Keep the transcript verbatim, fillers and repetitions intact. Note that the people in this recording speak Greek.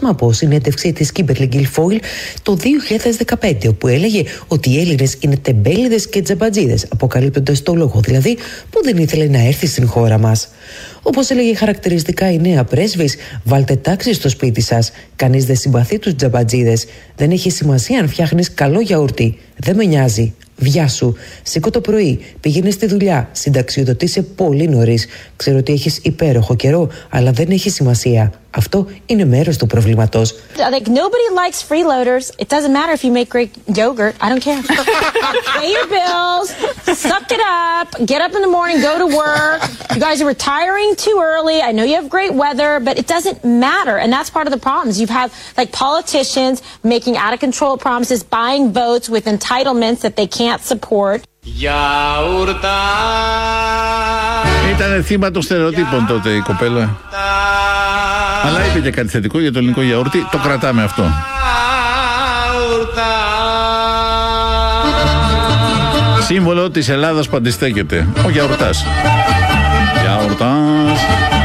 απόσπασμα από συνέντευξη της Κίμπερλι Γκιλφόιλ το δύο χιλιάδες δεκαπέντε, όπου έλεγε ότι οι Έλληνες είναι τεμπέληδες και τζαμπατζίδες, αποκαλύπτοντας το λόγο δηλαδή που δεν ήθελε να έρθει στην χώρα μας. Όπως έλεγε χαρακτηριστικά η νέα πρέσβης, βάλτε τάξη στο σπίτι σας. Κανείς δεν συμπαθεί τους τζαμπατζίδες. Δεν έχει σημασία αν φτιάχνεις καλό γιαούρτι. Δεν με νοιάζει. Βιά σου. Σήκω το πρωί. Πήγαινε στη δουλειά. Συνταξιοδοτήσαι πολύ νωρίς. Ξέρω ότι έχεις υπέροχο καιρό, αλλά δεν έχει σημασία. Αυτό είναι μέρος του προβλήματος. Like nobody likes freeloaders. It doesn't matter if you make great yogurt. I don't care. Pay your bills. Suck it up. Get up in the morning. Go to work. You guys are retiring too early. I know you have great weather, but it doesn't matter. And that's part of the problems. You've had like politicians making out of control promises, buying votes with entitlements that they can't support. Γιαουρτά. Ήταν θύμα των στερεοτύπων τότε η κοπέλα. Αλλά είπε και κάτι θετικό για το ελληνικό γιαούρτι. Το κρατάμε αυτό. Σύμβολο της Ελλάδας που αντιστέκεται. Ο γιαουρτάς. Γιαουρτάς.